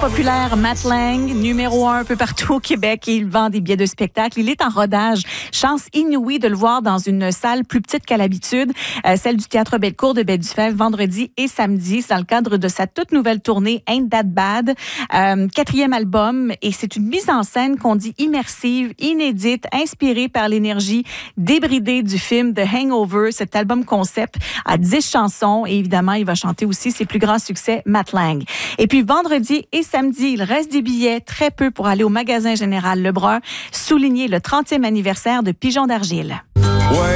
populaire Matt Lang, numéro 1 un peu partout au Québec. Il vend des billets de spectacle. Il est en rodage. Chance inouïe de le voir dans une salle plus petite qu'à l'habitude, celle du Théâtre Bellecour de Baie-du-Fèvre, vendredi et samedi. C'est dans le cadre de sa toute nouvelle tournée Ain't That Bad, 4e album. Et c'est une mise en scène qu'on dit immersive, inédite, inspirée par l'énergie débridée du film The Hangover. Cet album concept a 10 chansons et évidemment, il va chanter aussi ses plus grands succès, Matt Lang. Et puis vendredi et samedi, il reste des billets, très peu, pour aller au magasin Général Lebrun, souligner le 30e anniversaire de Pigeon d'Argile. Ouais.